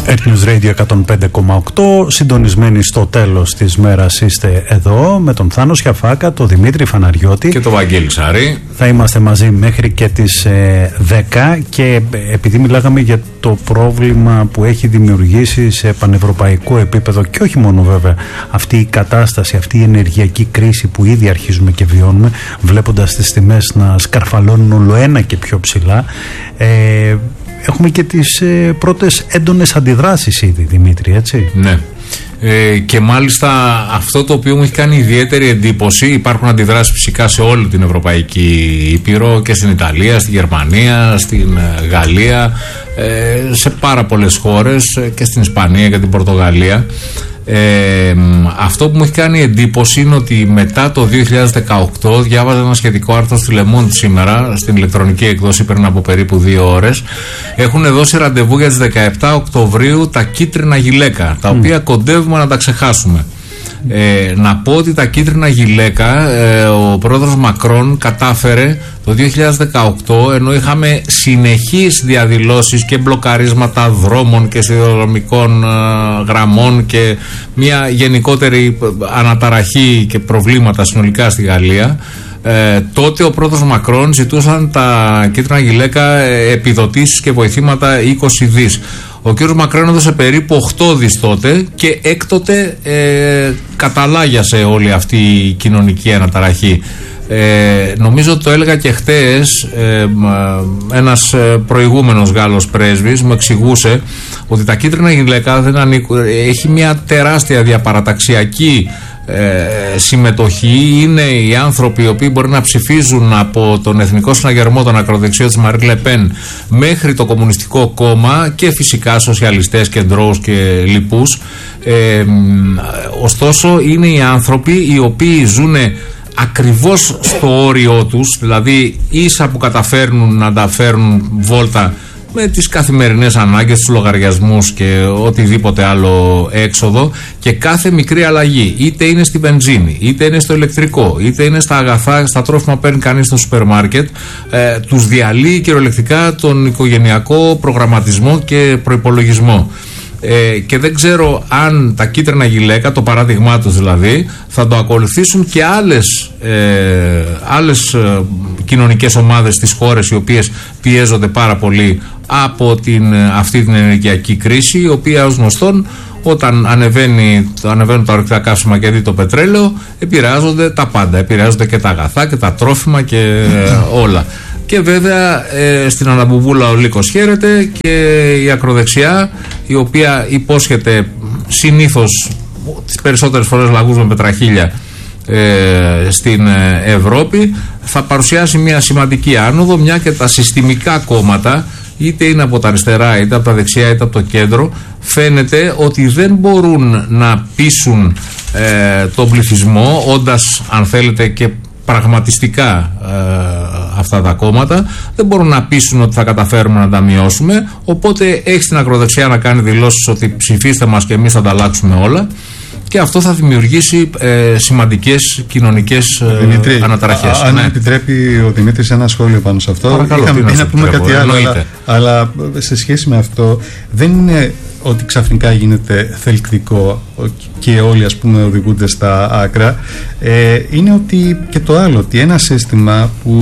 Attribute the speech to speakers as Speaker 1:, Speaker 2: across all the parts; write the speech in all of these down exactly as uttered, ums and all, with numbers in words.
Speaker 1: Earth News Radio εκατόν πέντε κόμμα οκτώ, συντονισμένοι στο τέλος της μέρας είστε εδώ με τον Θάνο Σιαφάκα, τον Δημήτρη Φαναριώτη
Speaker 2: και τον Βαγγέλη Σάρη.
Speaker 1: Θα είμαστε μαζί μέχρι και τις ε, δέκα και επειδή μιλάγαμε για το πρόβλημα που έχει δημιουργήσει σε πανευρωπαϊκό επίπεδο και όχι μόνο βέβαια αυτή η κατάσταση, αυτή η ενεργειακή κρίση που ήδη αρχίζουμε και βιώνουμε βλέποντας τις τιμές να σκαρφαλώνουν όλο ένα και πιο ψηλά, ε, έχουμε και τις ε, πρώτες έντονες αντιδράσεις ήδη, Δημήτρη, έτσι.
Speaker 2: Ναι. Ε, και μάλιστα αυτό το οποίο μου έχει κάνει ιδιαίτερη εντύπωση, υπάρχουν αντιδράσεις φυσικά σε όλη την Ευρωπαϊκή Ήπειρο και στην Ιταλία, στη Γερμανία, στην Γαλλία, ε, σε πάρα πολλές χώρες και στην Ισπανία και την Πορτογαλία. Ε, αυτό που μου έχει κάνει εντύπωση είναι ότι μετά το δύο χιλιάδες δεκαοκτώ, διάβαζα ένα σχετικό άρθρο στη Le Monde σήμερα, στην ηλεκτρονική εκδόση πριν από περίπου δύο ώρες, έχουν δώσει ραντεβού για τις δεκαεπτά Οκτωβρίου τα κίτρινα γυλαίκα, τα οποία mm. κοντεύουμε να τα ξεχάσουμε. Ε, να πω ότι τα κίτρινα γυλαίκα ε, ο πρόεδρος Μακρόν κατάφερε το δύο χιλιάδες δεκαοκτώ, ενώ είχαμε συνεχείς διαδηλώσεις και μπλοκαρίσματα δρόμων και σιδηροδρομικών ε, γραμμών και μια γενικότερη αναταραχή και προβλήματα συνολικά στη Γαλλία. Ε, τότε ο πρόεδρος Μακρόν ζητούσαν τα κίτρινα γυλαίκα ε, επιδοτήσεις και βοηθήματα είκοσι δις. Ο κ. Μακρόν έδωσε περίπου οκτώ δις τότε και έκτοτε ε, καταλάγιασε όλη αυτή η κοινωνική αναταραχή. Ε, νομίζω ότι το έλεγα και χτες, ε, ένας προηγούμενος Γάλλος πρέσβης μου εξηγούσε ότι τα κίτρινα γυλαίκα δεν ανήκουν, έχει μια τεράστια διαπαραταξιακή Ε, συμμετοχή. Είναι οι άνθρωποι οι οποίοι μπορεί να ψηφίζουν από τον Εθνικό Συναγερμό, τον ακροδεξιό της Μαρή Λεπέν, μέχρι το Κομμουνιστικό Κόμμα και φυσικά σοσιαλιστές, κεντρώους και λοιπούς. Ε, ωστόσο είναι οι άνθρωποι οι οποίοι ζουν ακριβώς στο όριό τους, δηλαδή ίσα που καταφέρνουν να τα φέρουν βόλτα με τις καθημερινές ανάγκες, τους λογαριασμούς και οτιδήποτε άλλο έξοδο, και κάθε μικρή αλλαγή, είτε είναι στη βενζίνη, είτε είναι στο ηλεκτρικό, είτε είναι στα αγαθά, στα τρόφιμα που παίρνει κανείς στο σούπερ μάρκετ, ε, τους διαλύει κυριολεκτικά τον οικογενειακό προγραμματισμό και προϋπολογισμό. Ε, και δεν ξέρω αν τα κίτρινα γυλαίκα, το παράδειγμά τους δηλαδή, θα το ακολουθήσουν και άλλες, ε, άλλες ε, κοινωνικές ομάδες στις χώρες οι οποίες πιέζονται πάρα πολύ από την, αυτή την ενεργειακή κρίση, η οποία ως γνωστόν όταν ανεβαίνει, ανεβαίνουν τα ορυκτά καύσιμα και δει το πετρέλαιο, επηρεάζονται τα πάντα, επηρεάζονται και τα αγαθά και τα τρόφιμα και ε, όλα. Και βέβαια ε, στην αναμπουμπούλα ο λύκος χαίρεται και η ακροδεξιά, η οποία υπόσχεται συνήθως τις περισσότερες φορές λαγούς με πετραχίλια ε, στην Ευρώπη, θα παρουσιάσει μια σημαντική άνοδο, μια και τα συστημικά κόμματα, είτε είναι από τα αριστερά είτε από τα δεξιά είτε από το κέντρο, φαίνεται ότι δεν μπορούν να πείσουν ε, τον πληθυσμό, όντας αν θέλετε και πραγματιστικά ε, αυτά τα κόμματα, δεν μπορούν να πείσουν ότι θα καταφέρουμε να τα μειώσουμε. Οπότε έχει την ακροδεξιά να κάνει δηλώσεις ότι ψηφίστε μας και εμείς θα τα αλλάξουμε όλα, και αυτό θα δημιουργήσει ε, σημαντικές κοινωνικές ε, Δημήτρη, αναταραχές.
Speaker 3: Αν
Speaker 2: ναι.
Speaker 3: επιτρέπει ο Δημήτρης ένα σχόλιο πάνω σε αυτό.
Speaker 2: Παρακαλώ,
Speaker 3: είχαμε πει να πούμε κάτι άλλο, αλλά, αλλά σε σχέση με αυτό δεν είναι ότι ξαφνικά γίνεται θελκτικό και όλοι ας πούμε οδηγούνται στα άκρα. Ε, είναι ότι και το άλλο, ότι ένα σύστημα που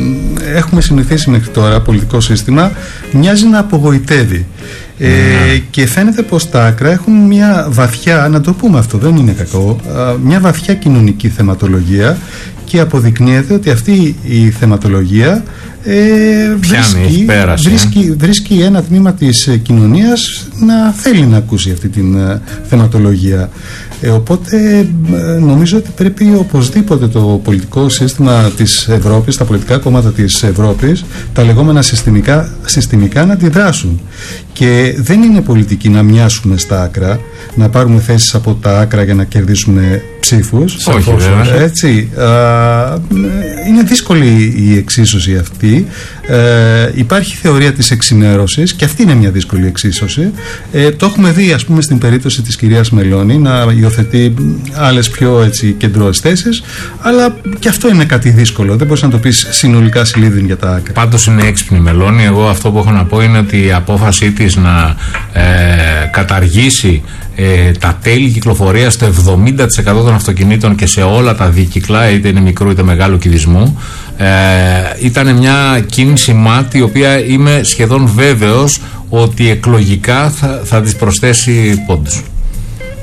Speaker 3: έχουμε συνηθίσει μέχρι τώρα, πολιτικό σύστημα, μοιάζει να απογοητεύει. Ε, mm. Και φαίνεται πως τα άκρα έχουν μια βαθιά, να το πούμε αυτό, δεν είναι κακό, μια βαθιά κοινωνική θεματολογία, και αποδεικνύεται ότι αυτή η θεματολογία ε, βρίσκει, πέραση, βρίσκει, βρίσκει ένα τμήμα της κοινωνίας να θέλει να ακούσει αυτή την ε, θεματολογία. Ε, οπότε ε, νομίζω ότι πρέπει οπωσδήποτε το πολιτικό σύστημα της Ευρώπης, τα πολιτικά κόμματα της Ευρώπης, τα λεγόμενα συστημικά, συστημικά να αντιδράσουν. Και δεν είναι πολιτική να μοιάσουμε στα άκρα, να πάρουμε θέσεις από τα άκρα για να κερδίσουμε ψήφους.
Speaker 2: Όχι, βέβαια.
Speaker 3: Έτσι, α, είναι δύσκολη η εξίσωση αυτή. Ε, υπάρχει θεωρία της εξημέρωσης, και αυτή είναι μια δύσκολη εξίσωση. Ε, το έχουμε δει, ας πούμε, στην περίπτωση της κυρίας Μελώνη να υιοθετεί άλλες πιο έτσι, κεντρώες θέσεις, αλλά και αυτό είναι κάτι δύσκολο. Δεν μπορείς να το πεις συνολικά σιλίδιν για τα άκρα.
Speaker 2: Πάντως είναι έξυπνη η Μελώνη. Εγώ αυτό που έχω να πω είναι ότι η απόφασή της Επιτροπής να ε, καταργήσει ε, τα τέλη κυκλοφορίας στο εβδομήντα τοις εκατό των αυτοκινήτων και σε όλα τα δίκυκλα, είτε είναι μικρού είτε μεγάλου κηδισμού. Ε, ήταν μια κίνηση μάτι, η οποία είμαι σχεδόν βέβαιος ότι εκλογικά θα, θα της προσθέσει πόντους.